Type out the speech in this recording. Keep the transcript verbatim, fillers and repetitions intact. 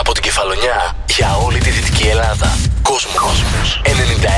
Από την Κεφαλονιά για όλη τη Δυτική Ελλάδα. Κόσμος ενενήντα